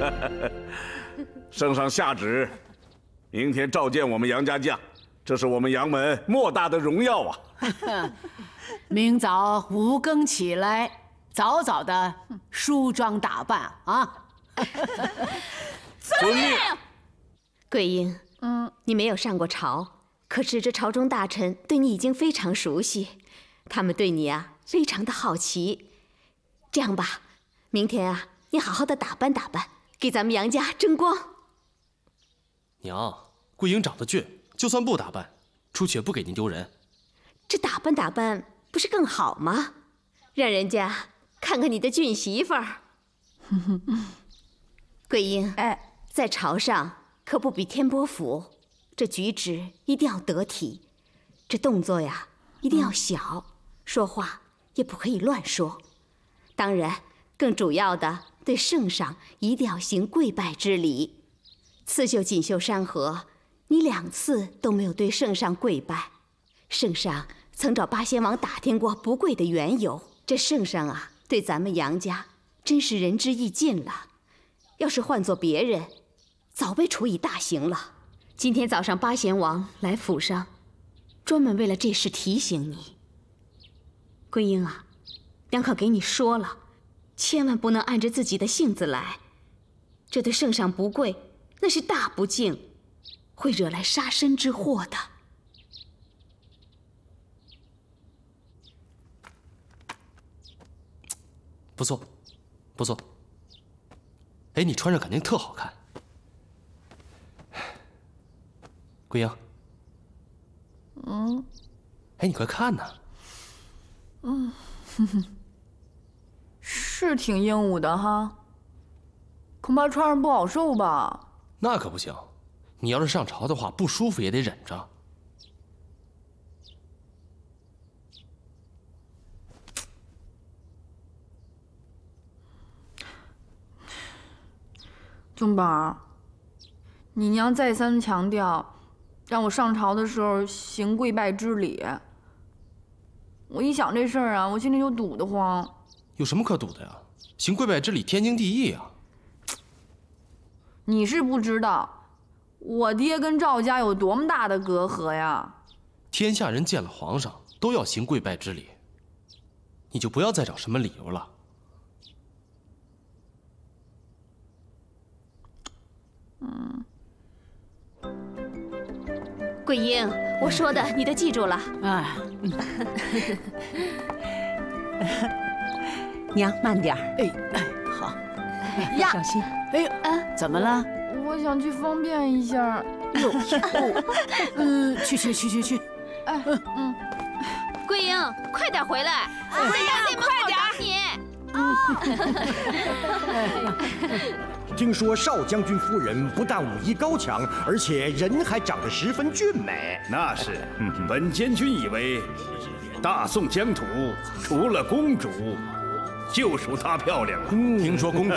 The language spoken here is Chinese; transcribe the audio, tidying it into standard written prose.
圣上下旨，明天召见我们杨家将，这是我们杨门莫大的荣耀啊！ 明早5更起来，早早的梳妆打扮啊！ 遵命。 桂英，你没有上过朝，可是这朝中大臣对你已经非常熟悉，他们对你啊非常的好奇。这样吧，明天啊，你好好的打扮打扮，给咱们杨家争光。 娘，桂英长得俊，就算不打扮，出去也不给您丢人。 这打扮打扮不是更好吗？让人家看看你的俊媳妇儿。桂英，在朝上可不比天波府，这举止一定要得体，这动作呀一定要小，说话也不可以乱说。当然，更主要的，对圣上一定要行跪拜之礼。刺绣锦绣山河，你2次都没有对圣上跪拜。圣上曾找八仙王打听过不跪的缘由，这圣上啊，对咱们杨家真是仁至义尽了。要是换做别人，早被处以大刑了。今天早上八贤王来府上，专门为了这事提醒你。桂英啊，娘可给你说了，千万不能按着自己的性子来，这对圣上不跪，那是大不敬，会惹来杀身之祸的。 不错，不错。哎，你穿上肯定特好看。桂英，哎，你快看呐！ 是挺英武的哈，恐怕穿上不好受吧？ 那可不行，你要是上朝的话，不舒服也得忍着。 宗宝，你娘再三强调，让我上朝的时候行跪拜之礼。我一想这事儿啊，我心里就堵得慌。 有什么可堵的呀？行跪拜之礼天经地义啊！ 你是不知道，我爹跟赵家有多么大的隔阂呀！ 天下人见了皇上都要行跪拜之礼，你就不要再找什么理由了。 桂英，我说的你都记住了。 娘，慢点儿。 好。 呀，小心。 怎么了？ 我想去方便一下。 去。 桂英，快点回来！我在大殿门口等你。 听说少将军夫人不但武艺高强，而且人还长得十分俊美。 那是，本监军以为，大宋疆土除了公主，就属她漂亮了。 听说公主